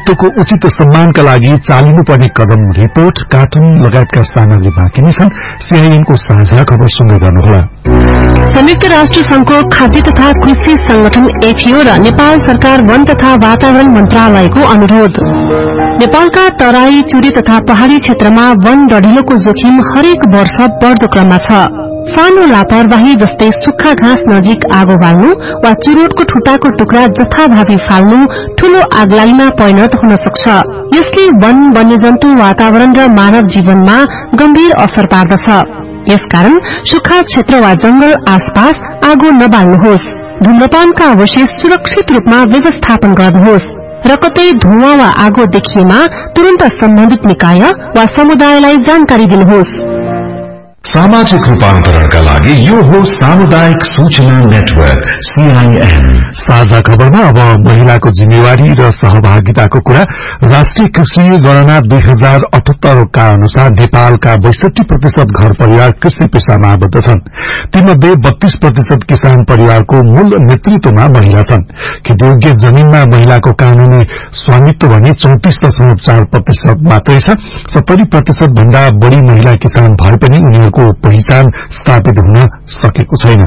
व्यक्तित्वको उचित सम्मानका लागि चालिनुपर्ने कदम रिपोर्ट कार्टुन लगायतका सामग्री बाँकी नै छन्। सीआईएनको साझा खबर सुन्दै गर्नुहोला। संयुक्त राष्ट्र संघको खाद्य तथा कृषि संगठन एफएओ र नेपाल सरकार वन तथा वातावरण मन्त्रालयको अनुरोध। नेपालका तराई, चुरे तथा पहाड़ी क्षेत्रमा वन डढिलोको जोखिम हरेक वर्ष बढ़दो क्रममा छ। सानो लापरवाही जस्तै सुक्खा घाँस नजिक आगो बाल्नु वा चुरोटको ठुटाको टुक्रा जथाभावी फाल्नु ठूलो आगलागीमा परिणत हुन सक्छ। यसले वन, वन्यजन्तु, वातावरण र मानव जीवनमा गम्भीर असर पार्दछ। यसकारण सुक्खा क्षेत्र वा जंगल आसपास आगो नबाल्नुहोस्। धूम्रपानका अवशेष सुरक्षित रूपमा व्यवस्थापन गर्नुहोस् र कतै धुवाँ वा आगो देखिएमा तुरन्त सम्बन्धित निकाय वा समुदायलाई जानकारी दिनुहोस्। सामाजिक रूपान्तरणका लागि यो हो सामुदायिक सूचना नेटवर्क सीआईएन। साझा खबरमा अब महिलाको जिम्मेवारी र सहभागिताको कुरा। राष्ट्रिय कृषि गणना 2078 का अनुसार नेपालका 62% घर परिवार कृषि पेशामा आबद्ध छन्। तीमध्ये 32% किसान परिवारको मूल नेतृत्वमा महिला छन्। खेतीयोग्य जमीनमा महिलाको कानूनी स्वामित्व भने 34.4% मात्रै छ। 70% भन्दा बढ़ी महिला किसान भए पनि उनीहरूको पहिचान स्थापित हुन सकेको छैन।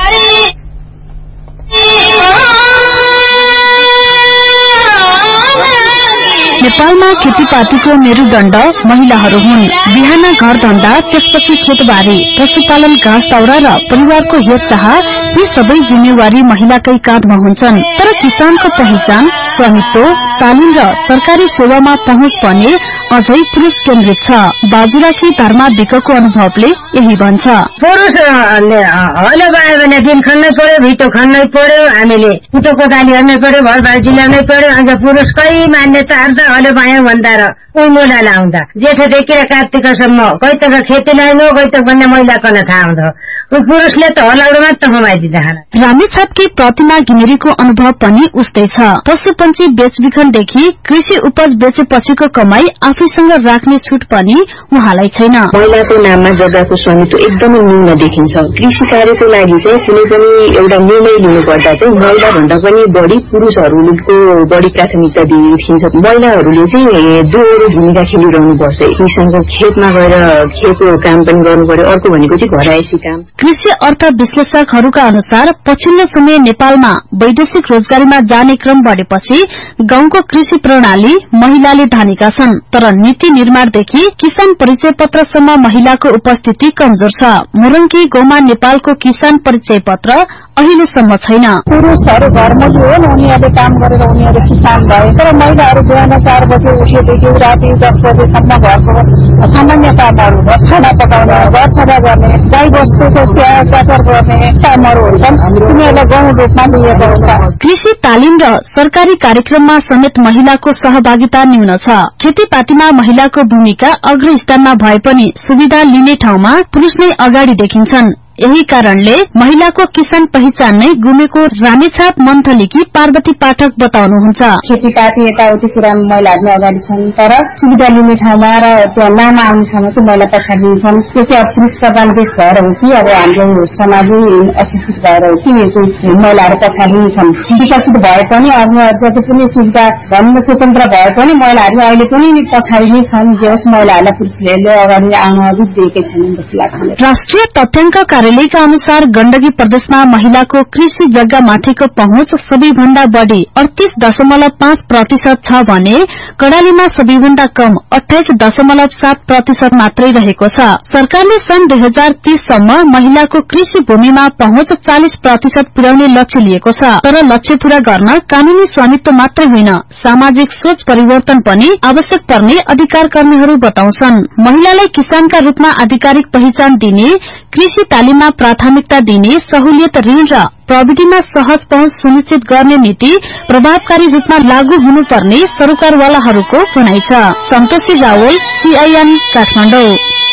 नेपालमा खेतीपातीको मेरुदण्ड महिलाहरू हुन्। बिहान घर धन्दा, त्यसपछि खेतबारी, पशुपालन, घाँस दाउरा र परिवारको हेरचाह यी सबै जिम्मेवारी महिलाकै काँधमा हुन्छन्। तर किसानको पहिचान, स्वामित्व, तालिम र सरकारी सेवामा पहुँच पनि अझै पुरुष केन्द्रित छ। बाजुराकी धर्मा विकको अनुभवले यही भन्छ। पुरुषले हलो बायो भने दिन खन्नै पर्यो, भिटो खन्नै पर्यो, हामीले कुटो कोदाली गर्नै पर्यो, भरबाजी ल्याउनै पर्यो। अन्त पुरुषकै मान्यता अर्थ हलो बायो भन्दा र उमुला लाउँदा जेठदेखि कार्तिकसम्म कोही तक खेती लाइनो, कोही तक भन्ने महिलाको थाहा हुन्छ। पुरुषले त हलाउनु मात्र कमाइदिन्छ। रामेछापकी प्रतिमा घिमिरेको अनुभव पनि उस्तै छ। पशुपन्छी बेचबिखनदेखि कृषि उपज बेचेपछिको कमाई आफैसँग राख्ने छुट पनि उहाँलाई छैन। महिलाको नाममा जग्गाको स्वामित्व एकदमै न्यून देखिन्छ। कृषि कार्यको लागि चाहिँ कुनै पनि एउटा निर्णय लिनुपर्दा चाहिँ महिला भन्दा पनि बढ़ी पुरुषहरूको बढ़ी प्राथमिकता देखिन्छ। महिलाहरूले चाहिँ दोहोरो भूमिका खेलिरहनु पर्छ। किसानको खेतमा गएर खेतको काम पनि गर्नु पर्यो, अर्को भनेको चाहिँ घरायसी काम। कृषि अर्थ विश्लेषकहरूका अनुसार पछिल्लो समय नेपालमा वैदेशिक रोजगारीमा जाने क्रम बढ़ेपछि गाउँको कृषि प्रणाली महिलाले धानेका छन्। तर नीति निर्माणदेखि किसान परिचय पत्रसम्म महिलाको उपस्थिति कमजोर छ। मुरङ्की गाउँमा नेपालको किसान परिचय पत्र अहिलेसम्म छैन। पुरुषहरू घरमुली हो, उनीहरूले काम गरेर उनीहरू किसान भए। तर महिलाहरू बिहान 4 बजे उठेदेखि राति 10 बजेसम्म घरको सामान्य कामहरू, खाना पकाउने, घर सफा गर्ने, गाई बस्तुको स्याहार चाकर गर्ने कामहरू हुन्छन्। उनीहरूलाई गौण रूपमा लिएको हुन्छ। कृषि तालिम र सरकारी कार्यक्रममा समेत महिलाको सहभागिता न्यून छ। खेतीपातीमा महिलाको भूमिका अग्र स्थानमा भए पनि सुविधा लिने ठाउँमा पुरुष नै अगाडि देखिन्छन्। यही कारणले महिलाको किसान पहिचान नै गुमेको रामेछाप मन्थलीकी पार्वती पाठक बताउनुहुन्छ। खेतीपाती यताउति कुरामा महिलाहरू अगाडि छन्, तर सुविधा लिने ठाउँमा र त्यहाँ नाम आउने ठाउँमा चाहिँ महिला पछाडि छन्। त्यो चाहिँ पुरुष प्रधान देश भएर हो कि अब हाम्रो समाजै अशिक्षित भएर हो कि यो चाहिँ महिलाहरू पछाडि छन्। विकसित भए पनि अब जति पनि सुविधा धर्म स्वतन्त्र भए पनि महिलाहरू अहिले पनि पछाडि नै छन्। जस महिलाहरूलाई पुरुषले अगाडि आउन अझै दिएकै छैनन् जस्तो लाग्छ। राष्ट्रिय तथ्याङ्क कार्यालयका अनुसार गण्डकी प्रदेशमा महिलाको कृषि जग्गा माथिको पहुँच सबैभन्दा बढ़ी 38.5% छ भने कडालीमा सबैभन्दा कम 28.7% मात्रै रहेको छ। सरकारले सन् 2030 सम्म महिलाको कृषि भूमिमा पहुँच 40% पुर्याउने लक्ष्य लिएको छ। तर लक्ष्य पूरा गर्न कानूनी स्वामित्व मात्रै होइन, सामाजिक सोच परिवर्तन पनि आवश्यक पर्ने अधिकार कर्मीहरू बताउँछन्। महिलालाई किसानका रूपमा आधिकारिक पहिचान दिने, कृषि तालिममा प्राथमिकता दिने, सहुलियत, ऋण र प्रविधिमा सहज पहुँच सुनिश्चित गर्ने नीति प्रभावकारी रूपमा लागू हुनुपर्ने सरकारवालाहरूको भनाइ छ। सन्तोषी रावल, सीआईएन, काठमाडौँ।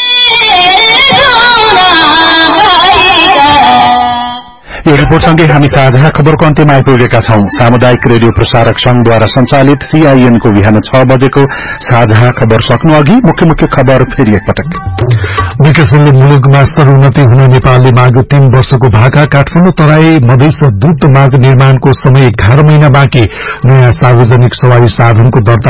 यो रिपोर्टसँगै हामी साझा खबरको अन्त्यमा आइपुगेका छौं। सामुदायिक रेडियो प्रसारक संघद्वारा सञ्चालित सीआईएनको बिहान 6 बजेको साझा खबर सक्नु अघि मुख्य खबर फेरि एकपटक। विकासशील मुलुकमा स्तरोन्नति हुन नेपालले माग 3 वर्षको भाका। काठमाडौँ तराई मधेस द्रुत मार्ग निर्माणको समय 11 महिना बाँकी। नयाँ सार्वजनिक सवारी साधनको दर्ता